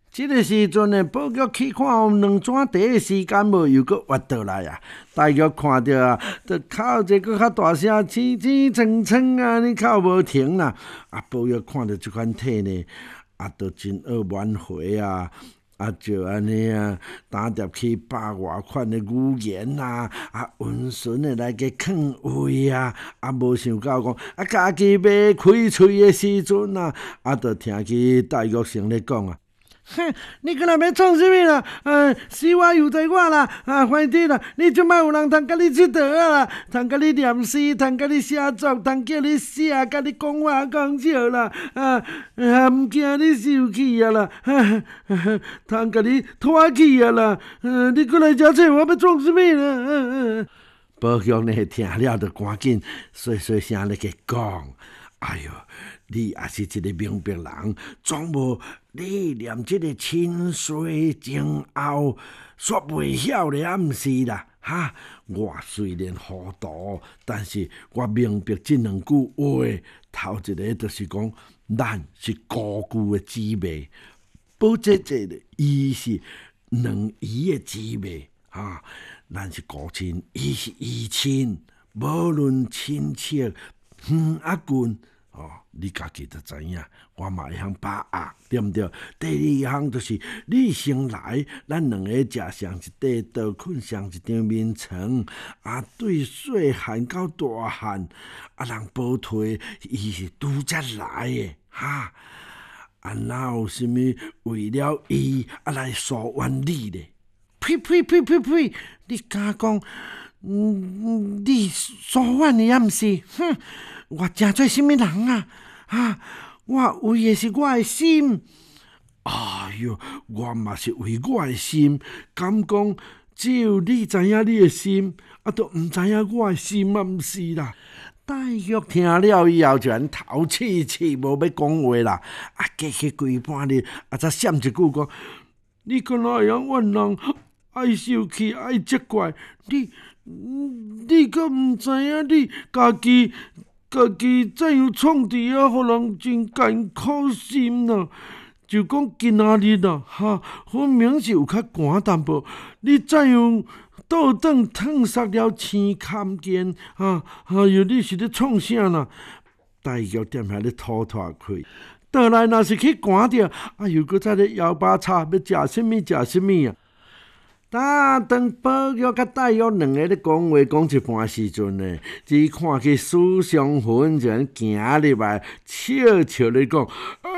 这个时阵呢，保育去看两转，第一时间无又搁挖倒来啊！大约看到啊，就哭者搁较大声，青青蹭蹭啊，你哭无停啦！啊，保育看到即款体呢，啊，都真恶挽回啊！啊，就安尼啊，打入去百外款的语言啊，啊，温顺的来个劝慰啊，啊，无想到讲啊，家己要开喙的时阵啊，啊，就听去戴玉成咧讲啊。哼，你搁若要创啥物啦？死我又在我啦！啊，反正啦，你即摆有人通甲你佚佗啊啦，通甲你念诗，通甲你写作，通叫你写，甲你讲话讲笑啦，毋惊你受气啊啦，通甲你拖去啊啦，你过来遮找我要创啥物啦？保育呢听了就赶紧细细声咧去讲，哎哟。你也是一个明白人，总无你念这个清水前后煞袂晓咧，啊毋是啦，哈！我虽然糊涂，但是我明白这两句话。头一个就是讲，咱是孤居的姊妹，保姐姐的伊是两姨的姊妹，哈！咱是孤亲，伊是姨亲，无论亲戚远啊近。哦，你家己就知影，我嘛会晓把握，对毋对？第二项就是你先来，咱两个食上一块稻捆，上一张眠床，啊，对细汉到大汉，啊，人保退，伊是拄则来的，哈！啊，哪有啥物为了伊啊来疏远你咧？呸呸呸呸呸！你敢讲？你疏远的也毋是，哼！我真做什么人啊？啊！我为的是我的心。哎哟，我嘛是为我的心。敢讲只有你知影你的心，啊，都毋知影我的心啊，毋是啦。戴玉听了以后，就安头气气，无要讲话啦。啊，过去规半日，啊，才闪一句讲：你敢若会晓怨人，爱受气，爱责怪你阁毋知影你家己怎样创治啊，互人真艰苦心呐！就讲今仔日啦，哈，分明是有较寒淡薄，你怎样倒转烫杀了青坎肩？哎哟，你是咧创啥啦？大玉踮遐咧吐吐气，倒来若是去寒着，哎哟，搁再咧摇把叉，要食什物食什物啊！当保育甲戴玉两个咧讲话讲一半时阵呢，只看去苏湘云就安行入来，笑笑咧讲：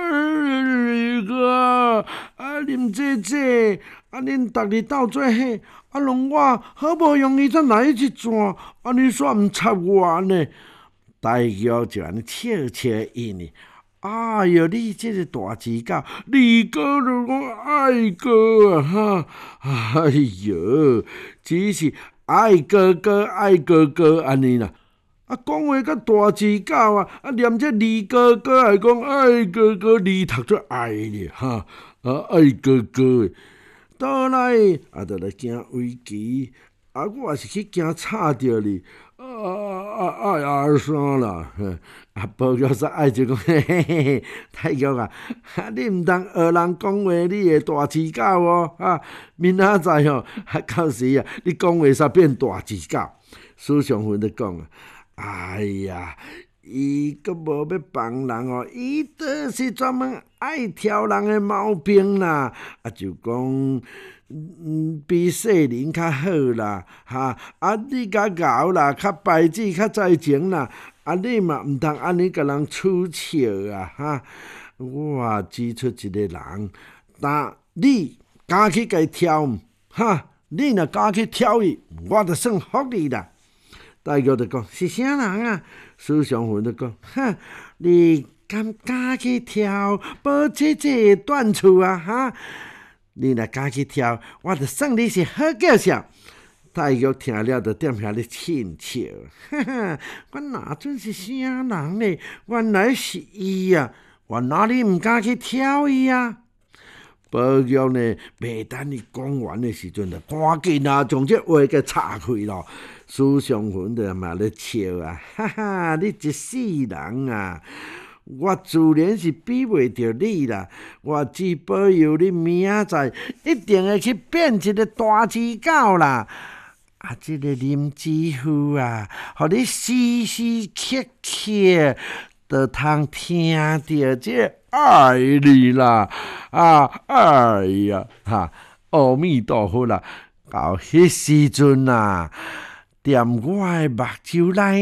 哥，林姐姐，恁逐日斗做伙，弄我好无容易才来一转，你煞毋插我呢？戴玉就安尼笑笑应呢。哎哟，你这个大智狗，二哥就讲爱哥啊哈！哎哟，只是爱哥哥安尼啦。啊，讲话甲大智狗啊，念这二哥哥还讲爱哥哥，二读做爱咧哈！爱哥哥，倒来就来惊危机，我是去惊吵着你。爱啥啦？保育煞爱就讲嘿嘿嘿，太玉啊！你毋通学人讲话，你会大智狗哦！明仔载吼，到时啊，你讲话煞变大智狗。苏尚云咧讲啊，哎呀，伊阁无要帮人哦，伊就是专门爱挑人的毛病啦。就讲。比细人较好啦，你较敖啦，较白纸较在情啦，你嘛毋通安尼甲人取笑啊，我指出一个人，但你敢去甲伊挑，你若敢去挑伊，我就算服你啦。大玉就讲是啥人啊？苏尚云就讲，你敢去挑，保姐姐断厝啊，你若敢去挑，我就算你是好叫声。戴玉听了，就踮遐咧庆笑，我哪准是啥人呢？原来是伊啊！我哪里毋敢去挑伊啊？保育呢，袂等你讲完的时阵，就赶紧将这话给岔开咯。苏尚云就嘛咧笑啊，你一世人啊！ 我自然是比袂着你啦。我只保佑你明仔载一定会去变一个大只狗啦。啊，这个林之夫啊，互你时时刻刻都通听到这爱你啦，啊，哎呀，哈，阿弥陀佛啦，到迄时阵啊，踮我的目睭内。